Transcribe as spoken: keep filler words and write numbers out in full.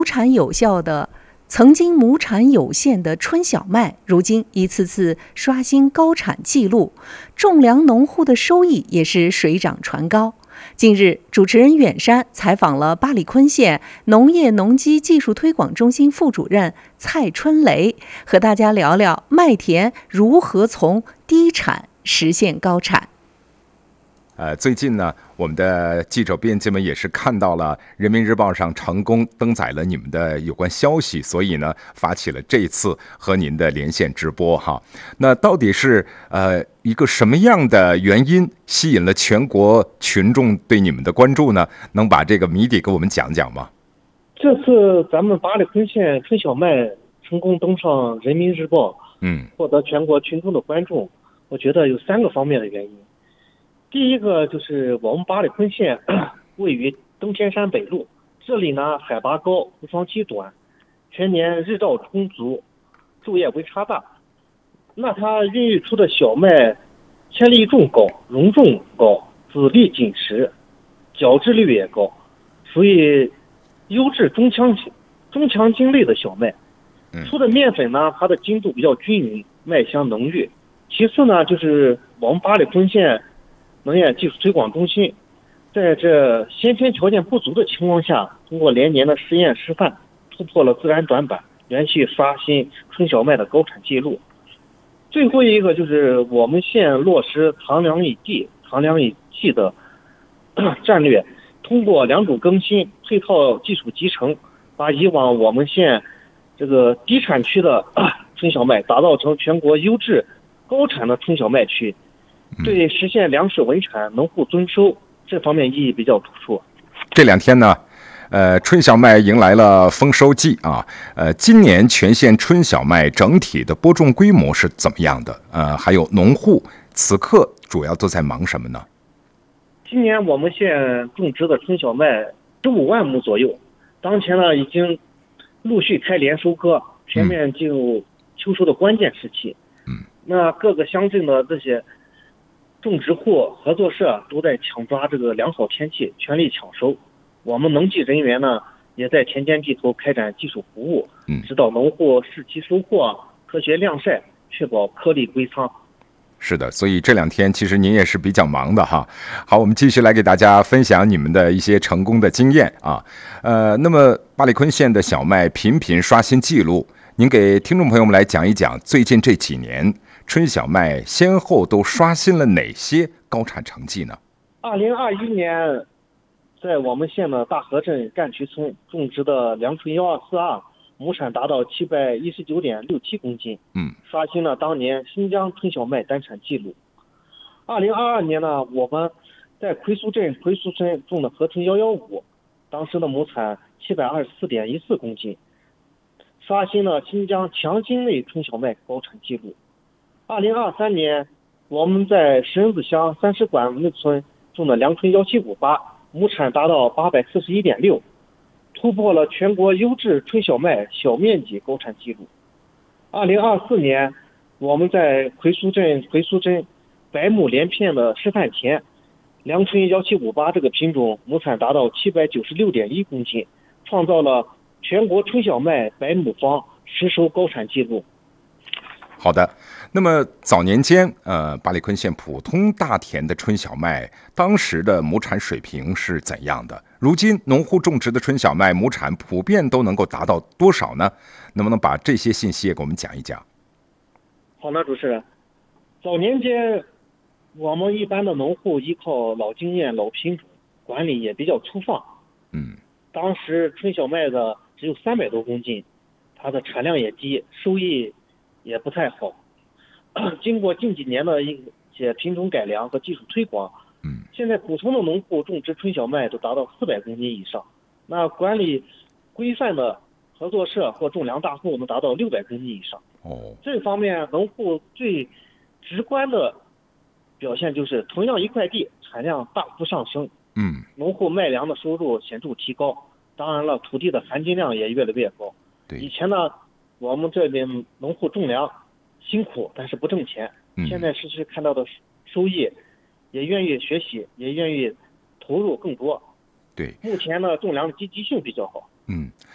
亩产有效的曾经亩产有限的春小麦，如今一次次刷新高产记录，种粮农户的收益也是水涨船高。近日，主持人远山采访了八里坤县农业农机技术推广中心副主任蔡春雷，和大家聊聊麦田如何从低产实现高产。 呃，最近呢，我们的记者编辑们也是看到了《人民日报》上成功登载了你们的有关消息，所以呢，发起了这次和您的连线直播哈。那到底是呃一个什么样的原因吸引了全国群众对你们的关注呢？能把这个谜底给我们讲讲吗？ 这次咱们八里坤县春小麦成功登上《人民日报》， 嗯， 获得全国群众的关注，我觉得有三个方面的原因。第一个就是我们八里坤县位于登天山北麓，这里呢海拔高，无霜期短，全年日照充足，昼夜温差大。那它孕育出的小麦纤粒重高，容重高，籽粒紧实，角质率也高，属于优质中强中强茎类的小麦。出的面粉呢，它的筋度比较均匀，麦香浓郁。其次呢，就是我们八里坤县农业技术推广中心在这先天条件不足的情况下，通过连年的实验示范，突破了自然短板，连续刷新春小麦的高产记录。最后一个就是我们县落实藏粮以地、藏粮以季的战略，通过两种更新、配套技术集成，把以往我们县这个低产区的春小麦打造成全国优质高产的春小麦区，对实现粮食稳产、农户增收这方面意义比较突出。 这两天呢，呃，春小麦迎来了丰收季啊。呃，今年全县春小麦整体的播种规模是怎么样的？呃，还有农户此刻主要都在忙什么呢？ 今年我们县种植的春小麦十五万亩左右，当前呢已经陆续开镰收割，全面进入秋收的关键时期。 嗯， 那各个乡镇的这些种植户、合作社都在抢抓这个良好天气，全力抢收。我们农技人员呢，也在田间地头开展技术服务，指导农户适期收获、科学晾晒，确保颗粒归仓。 是的，所以这两天其实您也是比较忙的哈。好，我们继续来给大家分享你们的一些成功的经验啊。呃，那么八里坤县的小麦频频刷新纪录，您给听众朋友们来讲一讲最近这几年春小麦先后都刷新了哪些高产成绩呢？ 二零二一年，在我们县的大河镇干渠村种植的良春幺二四二，亩产达到七百一十九点六七公斤， 嗯， 刷新了当年新疆春小麦单产记录。二零二二年呢，我们在奎苏镇奎苏村种的河春幺幺五，当时的亩产七百二十四点一四公斤，刷新了新疆强茎类春小麦高产记录。二零二三年，我们在石恩子乡三十管内村种的良春幺七五八，亩产达到八百四十一点六，突破了全国优质春小麦小面积高产记录。二零二四年，我们在奎苏镇奎苏镇百亩连片的示范田，良春幺七五八这个品种亩产达到七百九十六点一公斤，创造了全国春小麦百亩方实收高产记录。 好的，那么早年间，呃，八里坤县普通大田的春小麦当时的亩产水平是怎样的？如今农户种植的春小麦亩产普遍都能够达到多少呢？能不能把这些信息也给我们讲一讲？ 好的，主持人，早年间我们一般的农户依靠老经验、老品种，管理也比较粗放。 嗯， 当时春小麦的只有三百多公斤，它的产量也低，收益也不太好。经过近几年的一些品种改良和技术推广， 嗯， 现在普通的农户种植春小麦都达到四百公斤以上。那管理规范的合作社或种粮大户能达到六百公斤以上。 哦， 这方面农户最直观的表现就是同样一块地产量大幅上升， 嗯， 农户卖粮的收入显著提高，当然了，土地的含金量也越来越高。 对， 以前呢，我们这边农户种粮辛苦，但是不挣钱。 嗯， 现在实时看到的收益，也愿意学习，也愿意投入更多。 对， 目前呢，种粮的积极性比较好。 嗯，